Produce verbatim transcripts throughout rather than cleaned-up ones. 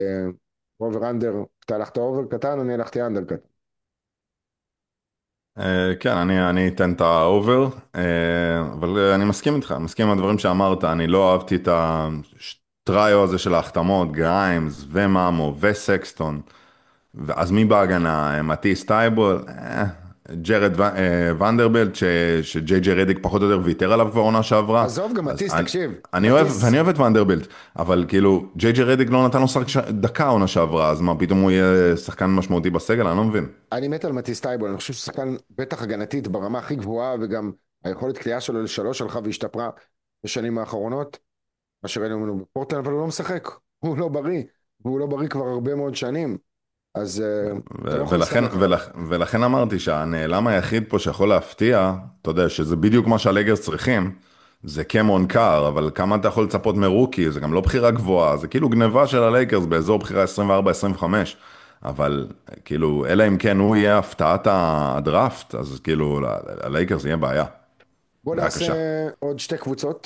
אובר אנדר, אתה הלכת אובר קטן, אני הלכתי אנדר קטן. אה, כן, אני, אני אתן את האובר, אה, אבל אה, אני מסכים איתך, מסכים עם הדברים שאמרת, אני לא אהבתי את הטריו הזה של ההחתמות, גריימס ומאמו וסקסטון, אז מי בהגנה? אה, מטיס טייבול, אה, ג'רד ו- אה, ונדרבלט, ש- שג'יי ג'יי רדיק פחות או יותר ויתר עליו כבר עונה שעברה, עזוב, גם אז מטיס, אני, תקשיב, אני אוהב, מטיס, ואני אוהב את ונדרבלט, אבל כאילו, ג'יי ג'יי רדיק לא נתן לו שחק ש- דקה עונה שעברה, אז מה, פתאום הוא יהיה שחקן משמעותי בסגל? אני לא מבין. אני מת על מטיס טייבול, אני חושב שהוא שחקן בטח הגנתית ברמה הכי גבוהה, וגם היכולת קליעה שלו לשלוש הלכה והשתפרה בשנים האחרונות, מה שראינו ממנו בפורטלנד, אבל הוא לא משחק, הוא לא בריא, והוא לא בריא כבר הרבה מאוד שנים, אז uh, אתה ו- לא יכול ולכן, להסתמך עליו. ולכ, ולכן אמרתי שהנעלם היחיד פה שיכול להפתיע, אתה יודע, שזה בדיוק מה שהלייגרס צריכים, זה קמרון קאר, אבל כמה אתה יכול לצפות מרוקי, זה גם לא בחירה גבוהה, זה כאילו גניבה של הלייקרס באזור בחירה עשרים וארבע עשרים וחמש, אבל כאילו, אלא אם כן הוא יהיה הפתעת הדראפט, אז כאילו, ל- ל- ללייקרס יהיה בעיה, בוא בעיה נעשה קשה. עוד שתי קבוצות,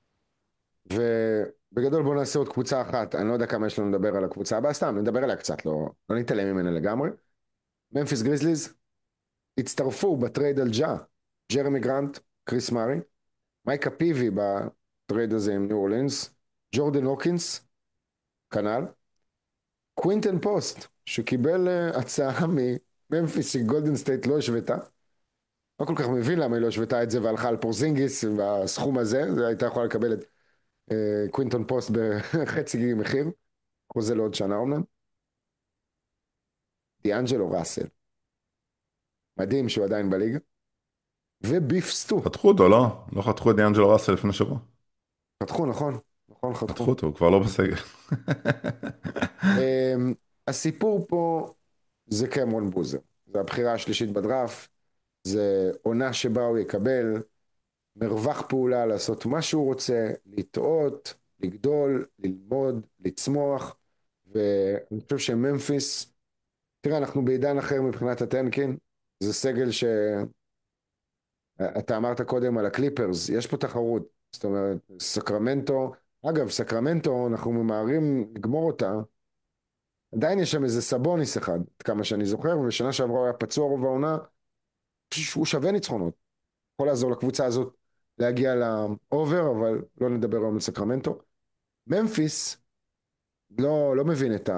ובגדול בוא נעשה עוד קבוצה אחת, אני לא יודע כמה יש לנו לדבר על הקבוצה הבאה, סתם נדבר עליה קצת, לא, לא נתעלם ממנה לגמרי. ממפיס גריזליז הצטרפו בטרייד על ג'ה, ג'רמי גרנט, קריס מארי, מייקה פיבי בטרייד הזה עם ניו אורלינס, ג'ורדן הוקינס, כנ"ל, קווינטן פוסט, שקיבל uh, הצעה מממפיס שגולדן סטייט לא השוותה, לא כל כך מבין למה היא לא השוותה את זה והלכה על פורזינגיס בסכום הזה, זה הייתה יכולה לקבל את uh, קווינטון פוסט בחצי מחיר, חוזה לעוד שנה אומנם, דיאנג'לו ראסל, מדהים שהוא עדיין בליגה, וביף סטו, חתכו אותו, לא? לא חתכו את דיאנג'לו ראסל לפני שבוע. חתכו נכון, נכון חתכו. חתכו אותו, הוא כבר לא בסגל. Um, הסיפור פה זה קמרון בוזר, זה הבחירה השלישית בדראפט, זה עונה שבה הוא יקבל מרווח פעולה לעשות מה שהוא רוצה, לטעות, לגדול, ללמוד, לצמוח, ואני חושב שממפיס, תראה, אנחנו בעידן אחר מבחינת הטנקין, זה סגל שאתה אמרת קודם על הקליפרס, יש פה תחרות, זאת אומרת, סקרמנטו, אגב, סקרמנטו, אנחנו ממהרים לגמור אותה, עדיין יש שם איזה סבוניס אחד, עד כמה שאני זוכר, ובשנה שעברה הוא היה פצוע רוב העונה, הוא שווה ניצחונות. יכול לעזור לקבוצה הזאת להגיע לאובר, אבל לא נדבר היום על סקרמנטו. ממפיס לא, לא מבין את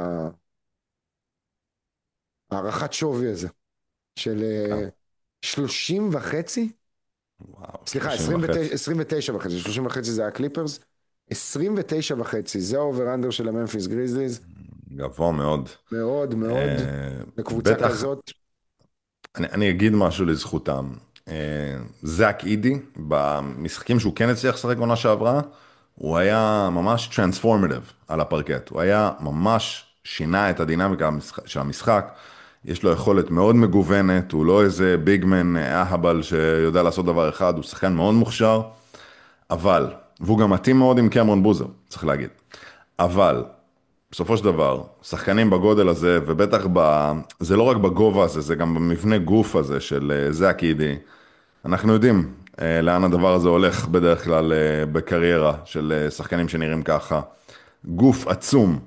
הערכת שווי הזה של אה, שלושים וחצי, וואו, סליחה, שלושים עשרים ותשע, וחצי. עשרים ותשע וחצי, שלושים וחצי זה הקליפרס, עשרים ותשע וחצי, זה האובר אנדר של הממפיס גריזליז, גבוה מאוד. מאוד מאוד, אה, לקבוצה בטח, כזאת, אני, אני אגיד משהו לזכותם. אה, זאק אידי, במשחקים שהוא כן הצליח לשחק עונה שעברה, הוא היה ממש טרנספורמטיב על הפרקט. הוא היה ממש שינה את הדינמיקה המשח- של המשחק. יש לו יכולת מאוד מגוונת, הוא לא איזה ביגמן אהבל שיודע לעשות דבר אחד, הוא שחקן מאוד מוכשר, אבל, והוא גם מתאים מאוד עם קמרון בוזר, צריך להגיד. אבל, בסופו של דבר, שחקנים בגודל הזה, ובטח ב... זה לא רק בגובה הזה, זה גם במבנה גוף הזה של אה, זאק אידי. אנחנו יודעים אה, לאן הדבר הזה הולך בדרך כלל אה, בקריירה של אה, שחקנים שנראים ככה. גוף עצום,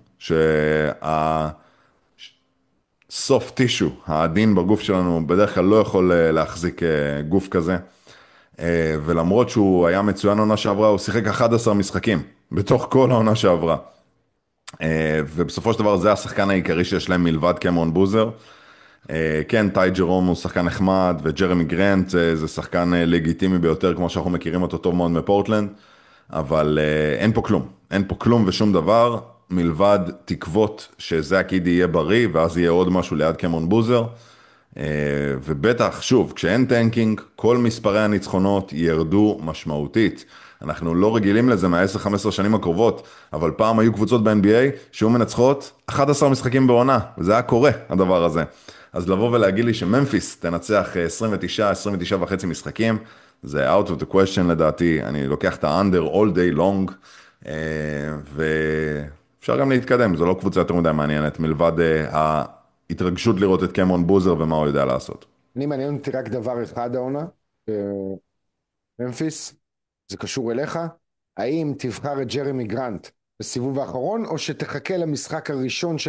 שהסוף טישו, העדין בגוף שלנו, בדרך כלל לא יכול אה, להחזיק אה, גוף כזה. אה, ולמרות שהוא היה מצוין עונה שעברה, הוא שיחק אחד עשר משחקים, בתוך כל העונה שעברה. אה, ובסופו של דבר זה השחקן העיקרי שיש להם מלבד קמרון בוזר. אה, כן, טי ג'רום הוא שחקן נחמד, וג'רמי גרנט זה, זה שחקן אה, לגיטימי ביותר, כמו שאנחנו מכירים אותו טוב מאוד מפורטלנד, אבל אה, אין פה כלום. אין פה כלום ושום דבר, מלבד תקוות שזאק אידי יהיה בריא, ואז יהיה עוד משהו ליד קמרון בוזר. אה, ובטח, שוב, כשאין טנקינג, כל מספרי הניצחונות ירדו משמעותית. אנחנו לא רגילים לזה מה-עשר חמש עשרה שנים הקרובות, אבל פעם היו קבוצות ב-אן בי איי שהיו מנצחות אחד עשר משחקים בעונה, וזה היה קורה, הדבר הזה. אז לבוא ולהגיד לי שממפיס תנצח אה, עשרים ותשע, עשרים ותשע וחצי משחקים, זה out of the question לדעתי, אני לוקח את ה-under all day long, אה, ואפשר גם להתקדם, זו לא קבוצה יותר מדי מעניינת, מלבד אה, התרגשות לראות את קמרון בוזר ומה הוא יודע לעשות. אני מעניין אותי רק דבר אחד העונה, ממפיס, זה קשור אליך, האם תבחר את ג'רמי גרנט בסיבוב האחרון, או שתחכה למשחק הראשון של